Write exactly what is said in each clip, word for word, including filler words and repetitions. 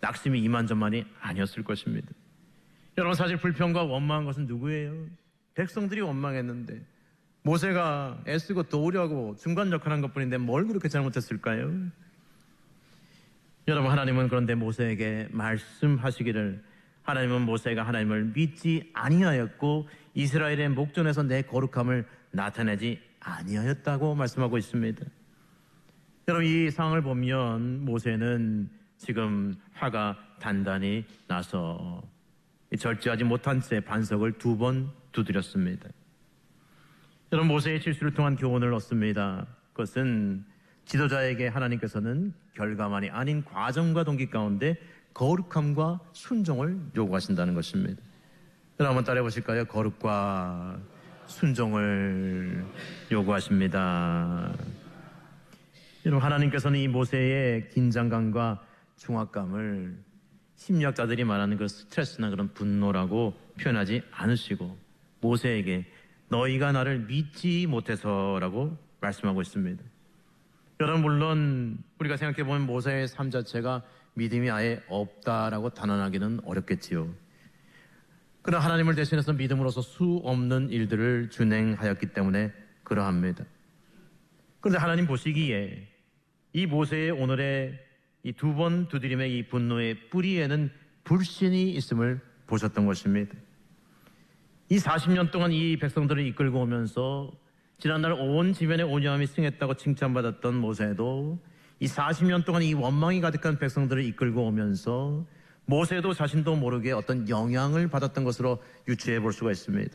낙심이 이만저만이 아니었을 것입니다. 여러분, 사실 불평과 원망한 것은 누구예요? 백성들이 원망했는데 모세가 애쓰고 도우려고 중간 역할을 한 것뿐인데 뭘 그렇게 잘못했을까요? 여러분, 하나님은 그런데 모세에게 말씀하시기를, 하나님은 모세가 하나님을 믿지 아니하였고 이스라엘의 목전에서 내 거룩함을 나타내지 아니하였다고 말씀하고 있습니다. 여러분, 이 상황을 보면 모세는 지금 화가 단단히 나서 절제하지 못한 채 반석을 두 번 두드렸습니다. 여러분, 모세의 실수를 통한 교훈을 얻습니다. 그것은 지도자에게 하나님께서는 결과만이 아닌 과정과 동기 가운데 거룩함과 순종을 요구하신다는 것입니다. 여러분, 한번 따라해 보실까요? 거룩과 순종을 요구하십니다. 여러분, 하나님께서는 이 모세의 긴장감과 중압감을 심리학자들이 말하는 그 스트레스나 그런 분노라고 표현하지 않으시고 모세에게 너희가 나를 믿지 못해서라고 말씀하고 있습니다. 여러분, 물론 우리가 생각해보면 모세의 삶 자체가 믿음이 아예 없다라고 단언하기는 어렵겠지요. 그러나 하나님을 대신해서 믿음으로서 수 없는 일들을 준행하였기 때문에 그러합니다. 그런데 하나님 보시기에 이 모세의 오늘의 이 두 번 두드림의 이 분노의 뿌리에는 불신이 있음을 보셨던 것입니다. 이 사십 년 동안 이 백성들을 이끌고 오면서 지난날 온 지면에 온유함이 승했다고 칭찬받았던 모세도 이 사십 년 동안 이 원망이 가득한 백성들을 이끌고 오면서 모세도 자신도 모르게 어떤 영향을 받았던 것으로 유추해 볼 수가 있습니다.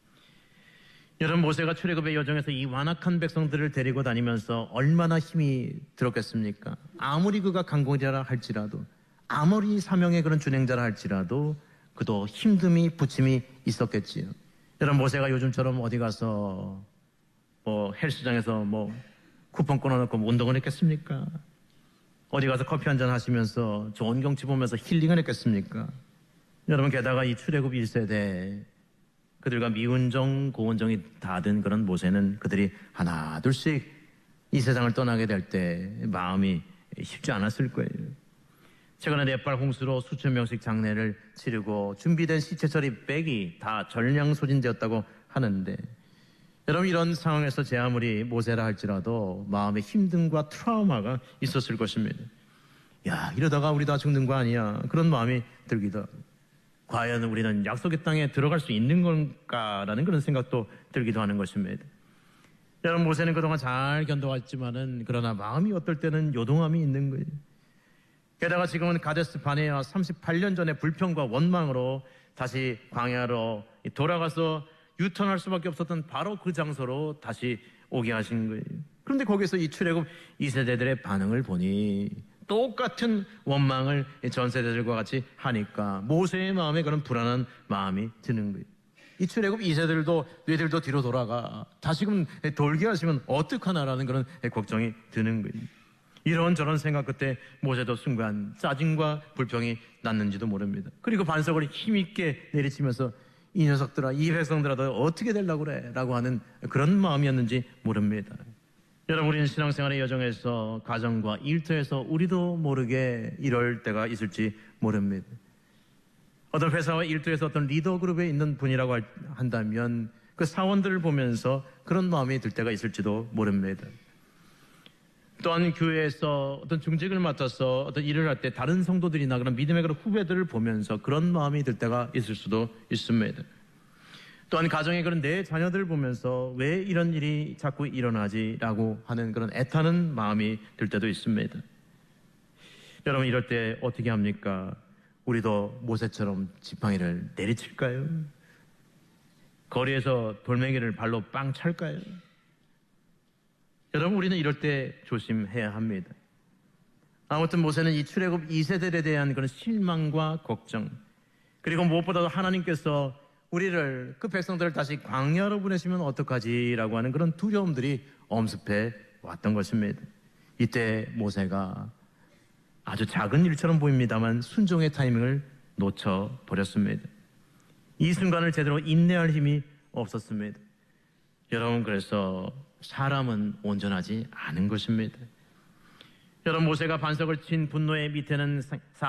여러분, 모세가 출애굽의 여정에서 이 완악한 백성들을 데리고 다니면서 얼마나 힘이 들었겠습니까? 아무리 그가 강공자라 할지라도, 아무리 사명의 그런 준행자라 할지라도 그도 힘듦이 부침이 있었겠지요. 여러분, 모세가 요즘처럼 어디 가서 뭐 헬스장에서 뭐 쿠폰 끊어놓고 뭐 운동을 했겠습니까? 어디 가서 커피 한잔 하시면서 좋은 경치 보면서 힐링을 했겠습니까? 여러분, 게다가 이 출애굽 일 세대 그들과 미운정 고운정이 닿은 그런 모세는 그들이 하나 둘씩 이 세상을 떠나게 될 때 마음이 쉽지 않았을 거예요. 최근에 네팔 홍수로 수천 명씩 장례를 치르고 준비된 시체 처리 백이 다 전량 소진되었다고 하는데, 여러분, 이런 상황에서 제 아무리 모세라 할지라도 마음의 힘듦과 트라우마가 있었을 것입니다. 야, 이러다가 우리 다 죽는 거 아니야, 그런 마음이 들기도 하고, 과연 우리는 약속의 땅에 들어갈 수 있는 건가라는 그런 생각도 들기도 하는 것입니다. 여러분, 모세는 그동안 잘 견뎌왔지만은 그러나 마음이 어떨 때는 요동함이 있는 거예요. 게다가 지금은 가데스 바네아 삼십팔 년 전의 불평과 원망으로 다시 광야로 돌아가서 유턴할 수밖에 없었던 바로 그 장소로 다시 오게 하신 거예요. 그런데 거기서 이 출애굽 이 세대들의 반응을 보니 똑같은 원망을 전 세대들과 같이 하니까 모세의 마음에 그런 불안한 마음이 드는 거예요. 이 출애굽 이 세대들도 너희들도 뒤로 돌아가, 다시금 돌게 하시면 어떡하나라는 그런 걱정이 드는 거예요. 이런저런 생각 끝에 모세도 순간 짜증과 불평이 났는지도 모릅니다. 그리고 반석을 힘있게 내리치면서 이 녀석들아, 이 백성들아, 너 어떻게 되려고 그래? 라고 하는 그런 마음이었는지 모릅니다. 여러분, 우리는 신앙생활의 여정에서 가정과 일터에서 우리도 모르게 이럴 때가 있을지 모릅니다. 어떤 회사와 일터에서 어떤 리더 그룹에 있는 분이라고 한다면 그 사원들을 보면서 그런 마음이 들 때가 있을지도 모릅니다. 또한 교회에서 어떤 중직을 맡아서 어떤 일을 할 때 다른 성도들이나 그런 믿음의 그런 후배들을 보면서 그런 마음이 들 때가 있을 수도 있습니다. 또한 가정의 그런 내 자녀들을 보면서 왜 이런 일이 자꾸 일어나지라고 하는 그런 애타는 마음이 들 때도 있습니다. 여러분, 이럴 때 어떻게 합니까? 우리도 모세처럼 지팡이를 내리칠까요? 거리에서 돌멩이를 발로 빵 찰까요? 여러분, 우리는 이럴 때 조심해야 합니다. 아무튼 모세는 이 출애굽 이 세대에 대한 그런 실망과 걱정, 그리고 무엇보다도 하나님께서 우리를, 그 백성들을 다시 광야로 보내시면 어떡하지라고 하는 그런 두려움들이 엄습해 왔던 것입니다. 이때 모세가 아주 작은 일처럼 보입니다만 순종의 타이밍을 놓쳐버렸습니다. 이 순간을 제대로 인내할 힘이 없었습니다. 여러분, 그래서 사람은 온전하지 않은 것입니다. 여러분, 모세가 반석을 친 분노의 밑에는